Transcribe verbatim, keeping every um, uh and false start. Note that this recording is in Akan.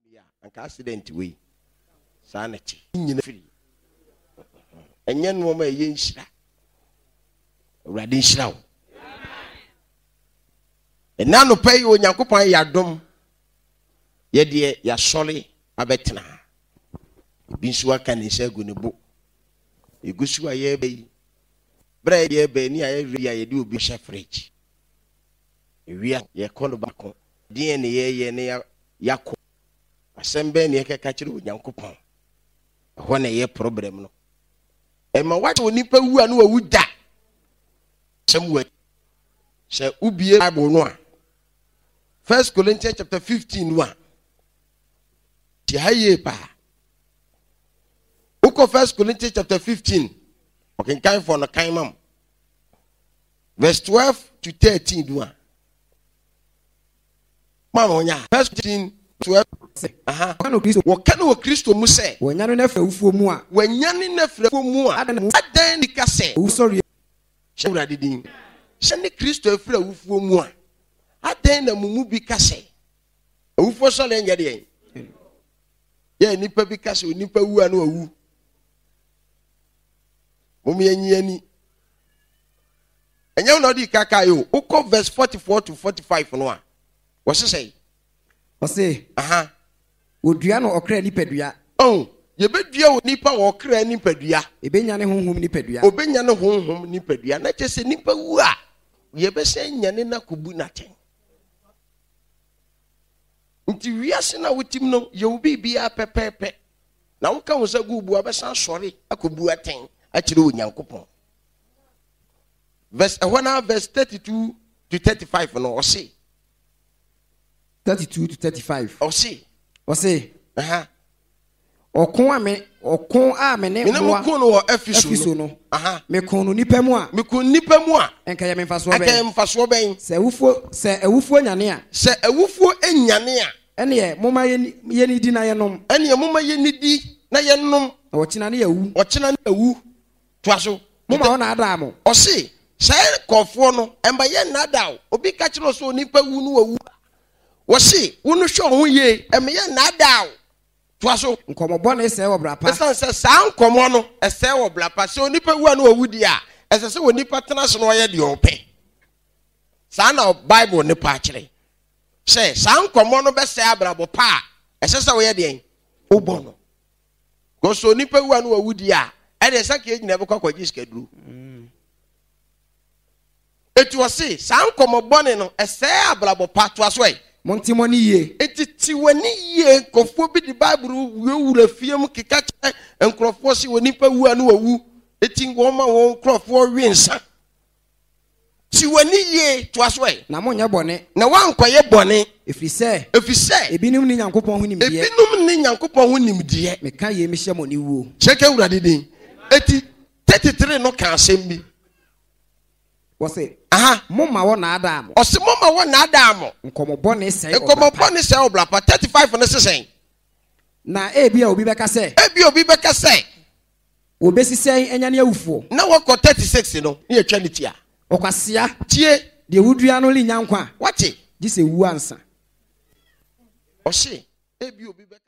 ya anka accident we saa na chi nyina firi enye no ma ye nhyira urade nhyira wo ena no pay onyankopon ya dom ye de ya sole abetena bi nso aka ne shagu ne bo egusu aye be bra ye be ni aye ri aye de obi hye fridge ewia ye kono bako die ne ye ye ne yakọ asembe ne keka kire onyankopon ho na ye problem no e ma wa oni pa wu anu awu da semwe se ubie bible no a First Corinthians chapter fifteen one ti haye pa uko First Corinthians chapter fifteen okay kan for no kan mam verse twelve to thirteen one mama onya First fifteen twelve aha kanu Kristo wo kanu wo Kristo mu se wonyano na fawufuo mu a wanyane na frafo mu a adan ni ka se wo sorry shawra didin shane Kristo afra wufuo mu a adan na mumu bi ka se awufo so le nyade yen ye nipa bi ka se onipa wu anu awu mum yenyiani enye no di kaka yo uko verse forty-four to forty-five no a wo se say o se aha odua no okra nipadua oh ye bedua wo nipa wo okra nipadua ebenya ne honhom nipadua obenya ne honhom nipadua na che se nipa wu a ye be se nyane na kubu na ten nti wiase na wotim no ye obi bia pepepe na wo ka wo sa gubu abesan sori akobu aten akire onyankopon verse ehona verse thirty-two to thirty-five no o se thirty-two to thirty-five o se o se aha okon ame okon a me ne mo ko no Efeso no aha me kon no nipa mu a me kon nipa mu a enka ye me faso ben enka ye me faso ben se awufo se awufo nyane a se awufo enyane a ene ye moma ye ni di na ye nom ene ye moma ye ni di na ye nom o china ne yawu o china ne yawu toaso moma ona ada mo o se se kofo no emba ye na ada obi ka kiro so nipa wu no wawu wo se wo no hwe ho ye em ye na ada toaso nkomobo na ese wo brapa esa se sa nkomo no ese wo brapa se onipa wu anu wawu di a ese se onipa tena so no ye de ope sa na bible ne pa kire se sa nkomo no be se abrabo pa ese se wo ye de obo no go so onipa wu anu wawu di a e de sa ke nyina be kwakwa jiska duru etu wose sa nkomo bone no ese abrabo pa to aso e montimo ni ye etiti wani ye kofo bi di bible wura fiem keka che enkrofo si woni pa wu anu wawu eti ngoma won krofo wensa ti wani ye to aso e na monye bone na wankoye bone efise efise ebinum ni nyankopon hu nimdiye ebinum ni nyankopon hu nimdiye meka ye mi hyemo ni wuo cheke wura didin eti thirty-three no kan sembi wose aha moma wo na ada mo ose moma wo na ada mo nkomobo ne sei nkomobo ne sei oblapa thirty-five ne sesen na ebia obi beka se ebia obi beka se obesi sei enya ne awufo na wako thirty-six no ne atwa ne tia okwasia tie de wudua no li nyankwa wate gise wu ansa ose ebia obi beka